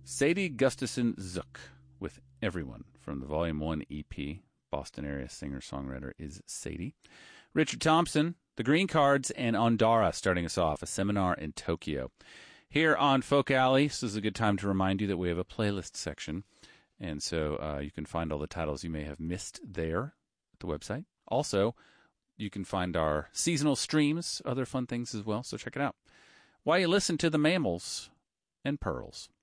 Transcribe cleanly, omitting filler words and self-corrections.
Sadie Gustafson Zook with Everyone from the Volume 1 EP. Boston area singer-songwriter is Sadie. Richard Thompson, The Green Cards, and Ondara starting us off, A Seminar in Tokyo. Here on Folk Alley, this is a good time to remind you that we have a playlist section. And so you can find all the titles you may have missed there at the website. Also, you can find our seasonal streams, other fun things as well, so check it out. While you listen to the Mammals and Pearls.